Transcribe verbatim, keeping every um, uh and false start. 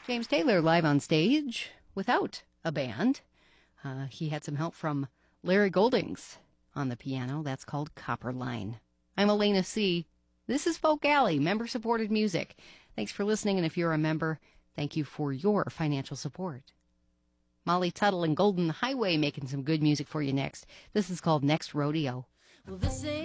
James Taylor live on stage without a band. Uh, he had some help from Larry Goldings on the piano. That's called Copper Line. I'm Elena C. This is Folk Alley, member-supported music. Thanks for listening, and if you're a member, thank you for your financial support. Molly Tuttle and Golden Highway making some good music for you next. This is called Next Rodeo. Well, this ain't